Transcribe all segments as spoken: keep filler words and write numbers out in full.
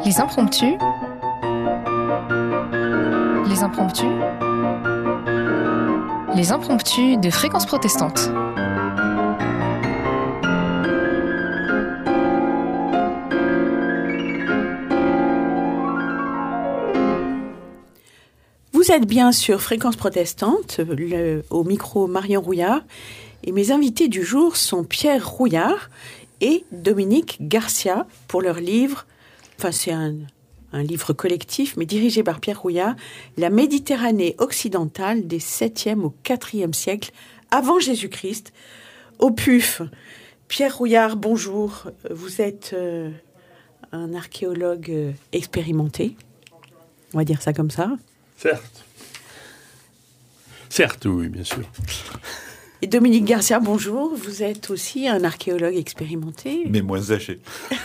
Les impromptus. Les impromptus. Les impromptus de Fréquence Protestante. Vous êtes bien sur Fréquence Protestante, le, au micro Marion Rouillard, et mes invités du jour sont Pierre Rouillard et Dominique Garcia pour leur livre, enfin c'est un, un livre collectif, mais dirigé par Pierre Rouillard, La Méditerranée occidentale des septième au quatrième siècle avant Jésus-Christ, au P U F. Pierre Rouillard, bonjour, vous êtes euh, un archéologue euh, expérimenté, on va dire ça comme ça. Certes. Certes, oui, bien sûr. Et Dominique Garcia, bonjour. Vous êtes aussi un archéologue expérimenté. Mais moins âgé.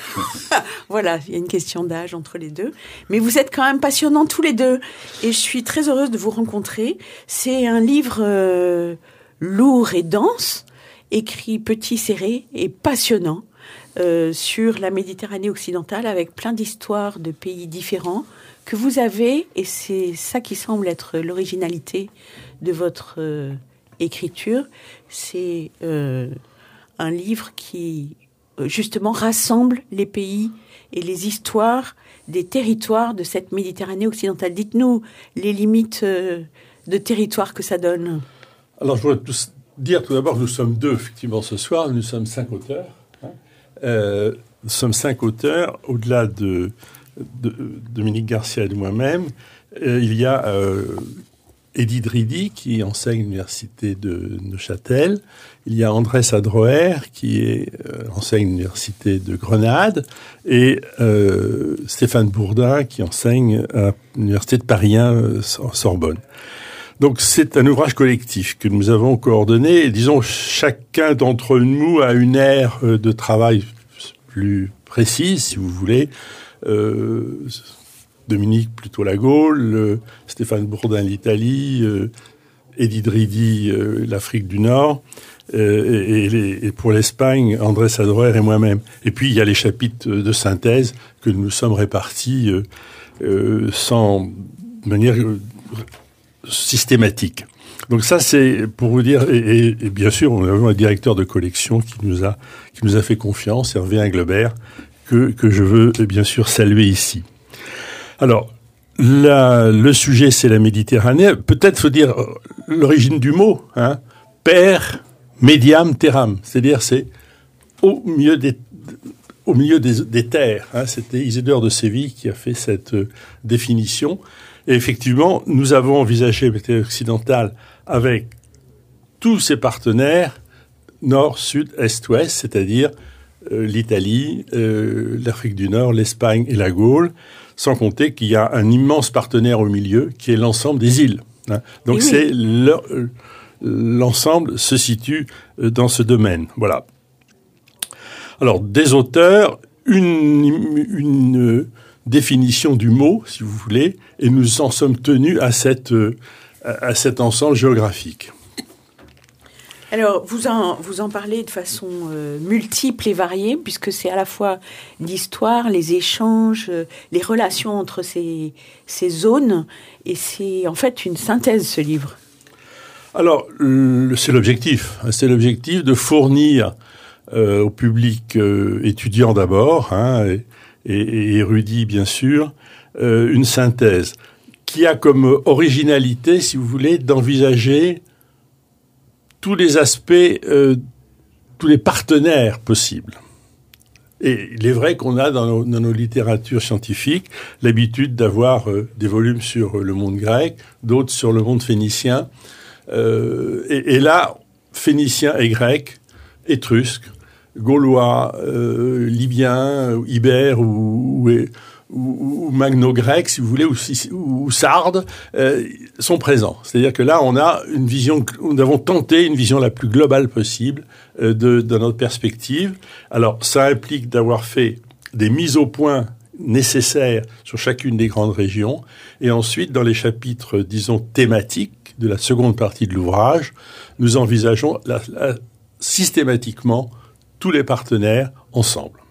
Voilà, il y a une question d'âge entre les deux. Mais vous êtes quand même passionnants tous les deux. Et je suis très heureuse de vous rencontrer. C'est un livre euh, lourd et dense, écrit petit, serré et passionnant, euh, sur la Méditerranée occidentale, avec plein d'histoires de pays différents que vous avez, et c'est ça qui semble être l'originalité de votre euh, écriture, c'est euh, un livre qui, euh, justement, rassemble les pays et les histoires des territoires de cette Méditerranée occidentale. Dites-nous les limites euh, de territoire que ça donne. Alors, je voudrais tous dire tout d'abord que nous sommes deux, effectivement, ce soir. Nous sommes cinq auteurs. Hein. Euh, nous sommes cinq auteurs, au-delà de... de Dominique Garcia et de moi-même, euh, il y a euh, Edith Dridi qui enseigne à l'université de Neuchâtel, il y a Andrés Adroher qui est, euh, enseigne à l'université de Grenade et euh, Stéphane Bourdin qui enseigne à l'université de Paris un, euh, Sorbonne. Donc c'est un ouvrage collectif que nous avons coordonné et disons chacun d'entre nous a une aire de travail plus précise si vous voulez. Euh, Dominique plutôt la Gaule, euh, Stéphane Bourdin l'Italie, euh, Edith Dridi euh, l'Afrique du Nord, euh, et, et, les, et pour l'Espagne Andrés Adroher et moi-même. Et puis il y a les chapitres de synthèse que nous sommes répartis euh, euh, sans de manière euh, systématique. Donc ça c'est pour vous dire, et, et, et bien sûr on a un directeur de collection qui nous a qui nous a fait confiance, Hervé Englebert, Que, que je veux bien sûr saluer ici. Alors, la, le sujet, c'est la Méditerranée. Peut-être faut dire l'origine du mot, hein, per mediam terram, c'est-à-dire c'est au milieu des, au milieu des, des terres. Hein. C'était Isidore de Séville qui a fait cette euh, définition. Et effectivement, nous avons envisagé la Méditerranée occidentale avec tous ses partenaires, nord, sud, est, ouest, c'est-à-dire Euh, l'Italie, euh, l'Afrique du Nord, l'Espagne et la Gaule, sans compter qu'il y a un immense partenaire au milieu qui est l'ensemble des îles. Hein. Donc oui. c'est le, l'ensemble se situe dans ce domaine. Voilà. Alors des auteurs, une, une définition du mot, si vous voulez, et nous en sommes tenus à cette à cet ensemble géographique. Alors, vous en, vous en parlez de façon euh, multiple et variée, puisque c'est à la fois l'histoire, les échanges, euh, les relations entre ces, ces zones, et c'est en fait une synthèse, ce livre. Alors, le, c'est l'objectif. C'est l'objectif de fournir euh, au public euh, étudiant d'abord, hein, et, et, et érudit bien sûr, euh, une synthèse qui a comme originalité, si vous voulez, d'envisager tous les aspects, euh, tous les partenaires possibles. Et il est vrai qu'on a dans nos, dans nos littératures scientifiques l'habitude d'avoir euh, des volumes sur le monde grec, d'autres sur le monde phénicien. Euh, et, et là, phénicien et grec, étrusque, gaulois, euh, libyen, ibère ou, ou, ou, ou magno-grec, si vous voulez, ou, ou, ou sarde, euh, sont présents. C'est-à-dire que là, on a une vision, nous avons tenté une vision la plus globale possible euh, de, de notre perspective. Alors, ça implique d'avoir fait des mises au point nécessaires sur chacune des grandes régions, et ensuite, dans les chapitres, disons, thématiques de la seconde partie de l'ouvrage, nous envisageons la, la, systématiquement tous les partenaires ensemble.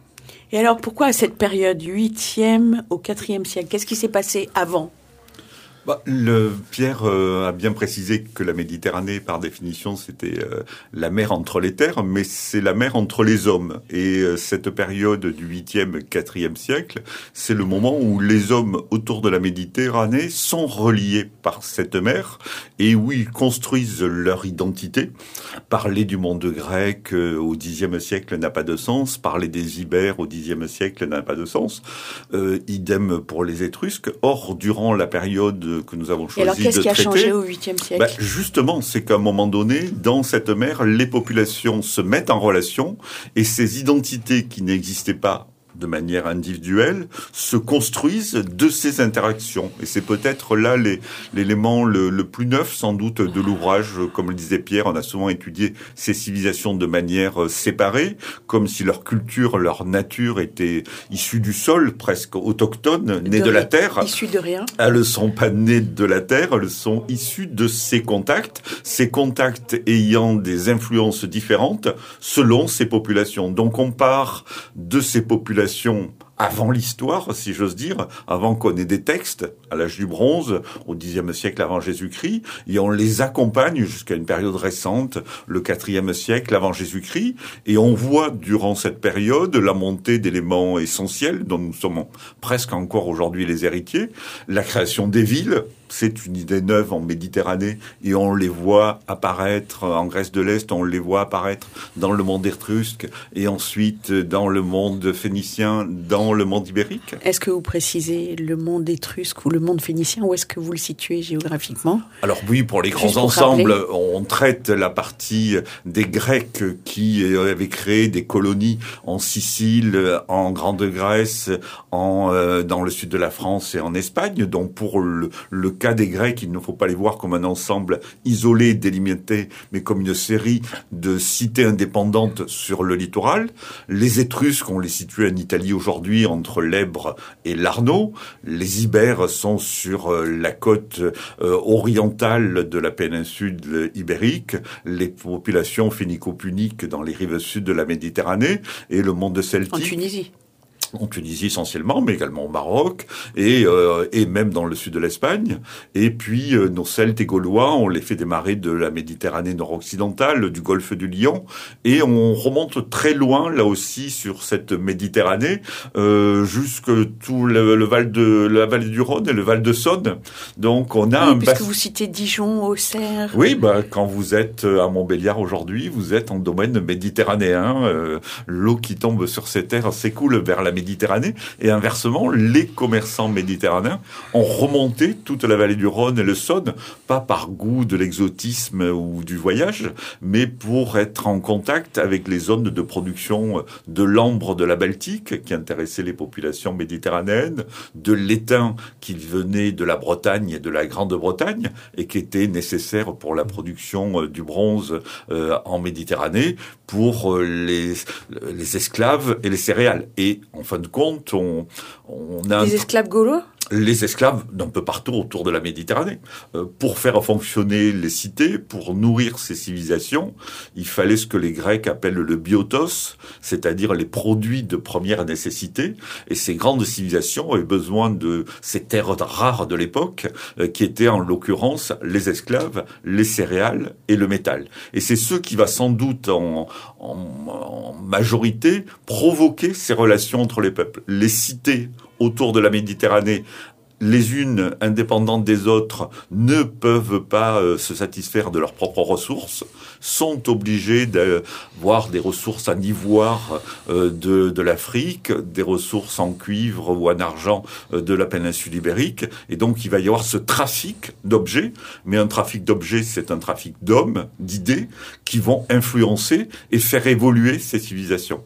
Et alors, pourquoi à cette période, du huitième au quatrième siècle? Qu'est-ce qui s'est passé avant? Bah, le, Pierre euh, a bien précisé que la Méditerranée, par définition, c'était euh, la mer entre les terres, mais c'est la mer entre les hommes. Et euh, cette période du huitième, quatrième siècle, c'est le moment où les hommes autour de la Méditerranée sont reliés par cette mer et où ils construisent leur identité. Parler du monde grec euh, au dixième siècle n'a pas de sens. Parler des Ibères au dixième siècle n'a pas de sens. Euh, idem pour les Étrusques. Or, durant la période que nous avons choisi de traiter. Et alors, qu'est-ce qui a changé au huitième siècle? Bah, justement, c'est qu'à un moment donné, dans cette mer, les populations se mettent en relation et ces identités qui n'existaient pas de manière individuelle, se construisent de ces interactions. Et c'est peut-être là les, l'élément le, le plus neuf, sans doute, de l'ouvrage. Comme le disait Pierre, on a souvent étudié ces civilisations de manière séparée, comme si leur culture, leur nature était issue du sol, presque autochtone, née de, de la terre. Issues de rien. Elles ne sont pas nées de la terre, elles sont issues de ces contacts, ces contacts ayant des influences différentes selon ces populations. Donc on part de ces populations avant l'histoire, si j'ose dire, avant qu'on ait des textes, à l'âge du bronze, au dixième siècle avant Jésus-Christ, et on les accompagne jusqu'à une période récente, le quatrième siècle avant Jésus-Christ, et on voit durant cette période la montée d'éléments essentiels dont nous sommes presque encore aujourd'hui les héritiers, la création des villes. C'est une idée neuve en Méditerranée et on les voit apparaître en Grèce de l'Est, on les voit apparaître dans le monde étrusque et ensuite dans le monde phénicien, dans le monde ibérique. Est-ce que vous précisez le monde étrusque ou le monde phénicien? Où est-ce que vous le situez géographiquement? Alors oui, pour les grands pour ensembles, rappeler. On traite la partie des Grecs qui avaient créé des colonies en Sicile, en Grande-Grèce, en, euh, dans le sud de la France et en Espagne. Donc pour le, le cas des Grecs, il ne faut pas les voir comme un ensemble isolé, délimité, mais comme une série de cités indépendantes sur le littoral. Les Étrusques, on les situe en Italie aujourd'hui, entre l'Ebre et l'Arno. Les Ibères sont sur la côte euh, orientale de la péninsule ibérique. Les populations phénico-puniques dans les rives sud de la Méditerranée et le monde celtique. En Tunisie. En Tunisie essentiellement, mais également au Maroc, et, euh, et même dans le sud de l'Espagne. Et puis, euh, nos Celtes et Gaulois, on les fait démarrer de la Méditerranée nord-occidentale, du golfe du Lion, et on remonte très loin, là aussi, sur cette Méditerranée, euh, jusque tout le, le Val de, la vallée du Rhône et le Val de Saône. Donc, on a oui, un... puisque bas... vous citez Dijon, Auxerre... Oui, bah, quand vous êtes à Montbéliard aujourd'hui, vous êtes en domaine méditerranéen. Euh, l'eau qui tombe sur ces terres s'écoule vers la Méditerranée. Méditerranée, et inversement, les commerçants méditerranéens ont remonté toute la vallée du Rhône et le Saône, pas par goût de l'exotisme ou du voyage, mais pour être en contact avec les zones de production de l'ambre de la Baltique, qui intéressaient les populations méditerranéennes, de l'étain qui venait de la Bretagne et de la Grande-Bretagne, et qui était nécessaire pour la production du bronze euh, en Méditerranée, pour les, les esclaves et les céréales. Et en fin de compte, on, on a... Les esclaves gaulois ? Les esclaves d'un peu partout autour de la Méditerranée. Euh, pour faire fonctionner les cités, pour nourrir ces civilisations, il fallait ce que les Grecs appellent le biotos, c'est-à-dire les produits de première nécessité. Et ces grandes civilisations avaient besoin de ces terres rares de l'époque, euh, qui étaient en l'occurrence les esclaves, les céréales et le métal. Et c'est ce qui va sans doute en, en, en majorité provoquer ces relations entre les peuples. Les cités autour de la Méditerranée, les unes indépendantes des autres, ne peuvent pas euh, se satisfaire de leurs propres ressources, sont obligées d'avoir des ressources en ivoire euh, de, de l'Afrique, des ressources en cuivre ou en argent euh, de la péninsule ibérique, et donc il va y avoir ce trafic d'objets, mais un trafic d'objets, c'est un trafic d'hommes, d'idées, qui vont influencer et faire évoluer ces civilisations.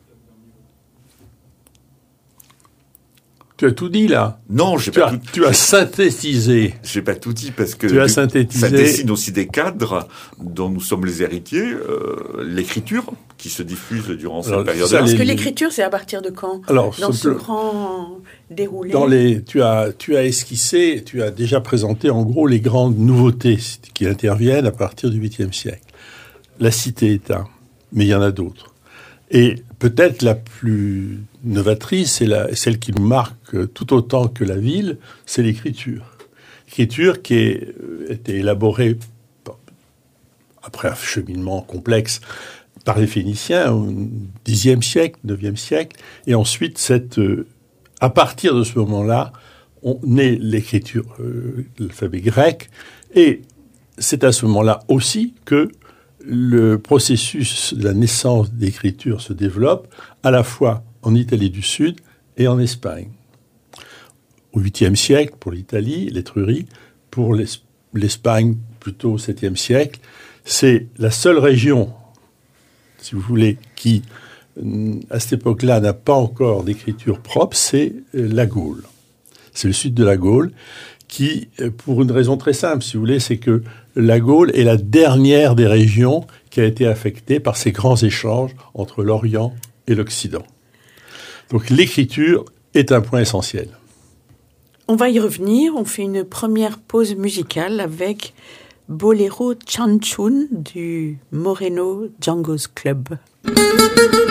Tu as tout dit là. Non, j'ai tu pas as, tout. Tu as synthétisé. J'ai pas tout dit parce que tu as synthétisé. Ça dessine aussi des cadres dont nous sommes les héritiers. Euh, l'écriture qui se diffuse durant cette Alors, période. Parce que l'écriture, c'est à partir de quand ? Alors, dans ce grand déroulé. Dans les, tu as, tu as esquissé, tu as déjà présenté en gros les grandes nouveautés qui interviennent à partir du huitième siècle. La cité-État, mais il y en a d'autres. Et peut-être la plus novatrice et la, celle qui nous marque tout autant que la ville, c'est l'écriture. L'écriture qui est, a été élaborée après un cheminement complexe par les Phéniciens au dixième siècle, neuvième siècle, et ensuite, cette, euh, à partir de ce moment-là, on naît l'écriture, euh, l'alphabet grec, et c'est à ce moment-là aussi que le processus de la naissance d'écriture se développe, à la fois en Italie du Sud et en Espagne. Au huitième siècle, pour l'Italie, l'Étrurie, pour l'Espagne, plutôt au septième siècle, c'est la seule région, si vous voulez, qui, à cette époque-là, n'a pas encore d'écriture propre, c'est la Gaule. C'est le sud de la Gaule, qui, pour une raison très simple, si vous voulez, c'est que la Gaule est la dernière des régions qui a été affectée par ces grands échanges entre l'Orient et l'Occident. Donc l'écriture est un point essentiel. On va y revenir, on fait une première pause musicale avec Bolero Chanchun du Moreno Django's Club.